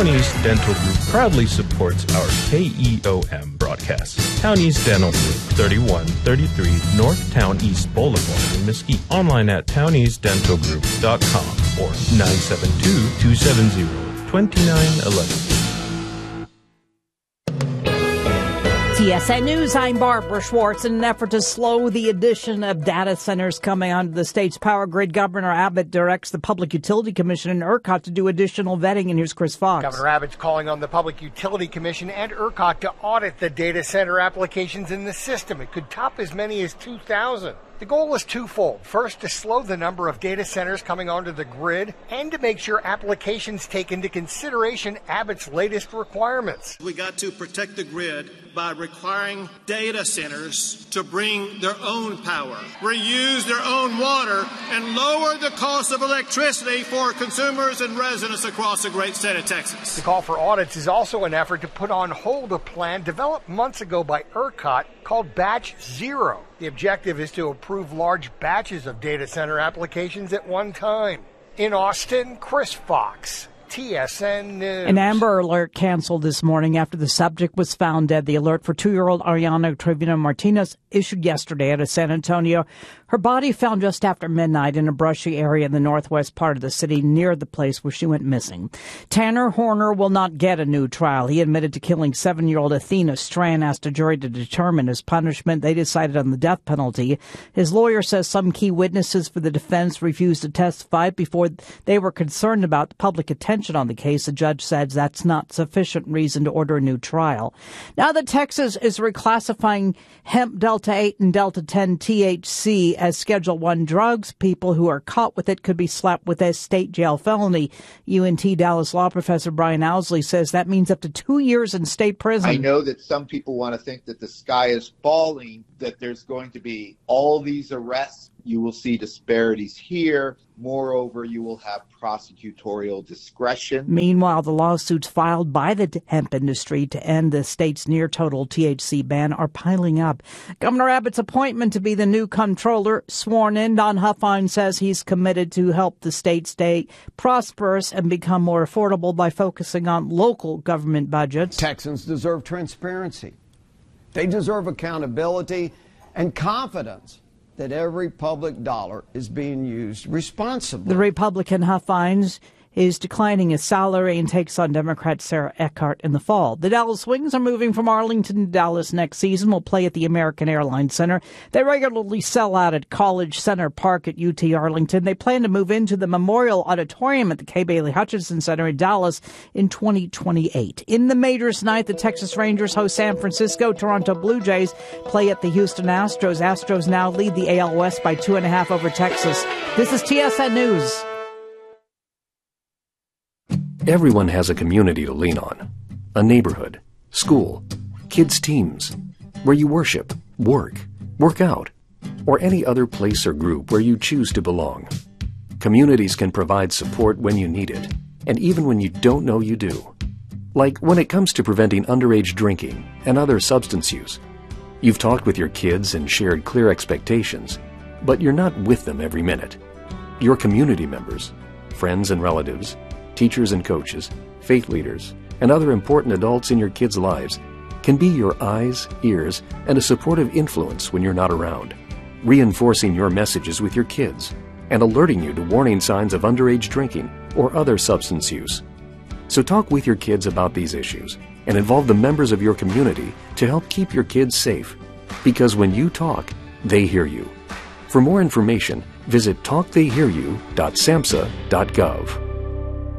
Townees Dental Group proudly supports our KEOM broadcasts. Townees Dental Group, 3133 North Town East Boulevard in Mesquite. Online at towneesdentalgroup.com or 972-270-2911. TSN News, I'm Barbara Schwartz. In an effort to slow the addition of data centers coming onto the state's power grid, Governor Abbott directs the Public Utility Commission and ERCOT to do additional vetting. And here's Chris Fox. Governor Abbott's calling on the Public Utility Commission and ERCOT to audit the data center applications in the system. It could top as many as 2,000. The goal is twofold. First, to slow the number of data centers coming onto the grid and to make sure applications take into consideration Abbott's latest requirements. We got to protect the grid by requiring data centers to bring their own power, reuse their own water, and lower the cost of electricity for consumers and residents across the great state of Texas. The call for audits is also an effort to put on hold a plan developed months ago by ERCOT called Batch Zero. The objective is to approve large batches of data center applications at one time. In Austin, Chris Fox, TSN News. An Amber Alert canceled this morning after the subject was found dead. The alert for 2-year-old Ariana Trevino Martinez issued yesterday out of San Antonio. Her body found just after midnight in a brushy area in the northwest part of the city near the place where she went missing. Tanner Horner will not get a new trial. He admitted to killing 7-year-old Athena Strand, asked a jury to determine his punishment. They decided on the death penalty. His lawyer says some key witnesses for the defense refused to testify before they were concerned about the public attention on the case. The judge says that's not sufficient reason to order a new trial. Now that Texas is reclassifying hemp Delta 8 and Delta 10 THC as Schedule 1 drugs, people who are caught with it could be slapped with a state jail felony. UNT Dallas law professor Brian Owsley says that means up to 2 years in state prison. I know that some people want to think that the sky is falling, that there's going to be all these arrests. You will see disparities here. Moreover, you will have prosecutorial discretion. Meanwhile, the lawsuits filed by the hemp industry to end the state's near-total THC ban are piling up. Governor Abbott's appointment to be the new comptroller sworn in. Don Huffine says he's committed to help the state stay prosperous and become more affordable by focusing on local government budgets. Texans deserve transparency. They deserve accountability and confidence that every public dollar is being used responsibly. The Republican Huffines is declining his salary and takes on Democrat Sarah Eckhart in the fall. The Dallas Wings are moving from Arlington to Dallas next season. Will play at the American Airlines Center. They regularly sell out at College Center Park at UT Arlington. They plan to move into the Memorial Auditorium at the K. Bailey Hutchinson Center in Dallas in 2028. In the majors tonight, the Texas Rangers host San Francisco. Toronto Blue Jays play at the Houston Astros. Astros now lead the AL West by 2.5 over Texas. This is TSN News. Everyone has a community to lean on. A neighborhood, school, kids' teams, where you worship, work out, or any other place or group where you choose to belong. Communities can provide support when you need it, and even when you don't know you do. Like when it comes to preventing underage drinking and other substance use. You've talked with your kids and shared clear expectations, but you're not with them every minute. Your community members, friends and relatives, teachers and coaches, faith leaders, and other important adults in your kids' lives can be your eyes, ears, and a supportive influence when you're not around, reinforcing your messages with your kids and alerting you to warning signs of underage drinking or other substance use. So talk with your kids about these issues and involve the members of your community to help keep your kids safe. Because when you talk, they hear you. For more information, visit talktheyhearyou.samhsa.gov.